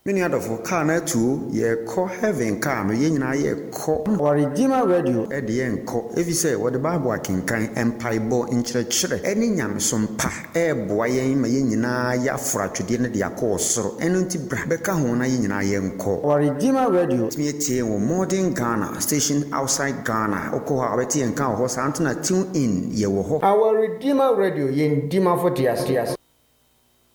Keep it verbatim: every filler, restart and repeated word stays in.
Many other for car na two ye call heaven car no ye nyina ye call our Redeemer Radio e de yen call if you say what the Bible can kan empire bo nkyerɛkyerɛ ɛne nyamesom pa e boa yen ma ye nyina ya fratwede ne de akɔ soro ɛno nti bra bɛka ho na ye nyina ye nkɔ our Redeemer Radio me tie wo modern Ghana station outside Ghana okɔ ha obeti yen kan ho sa antena tune in ye wo ho our Redeemer Radio yen dima for dias dias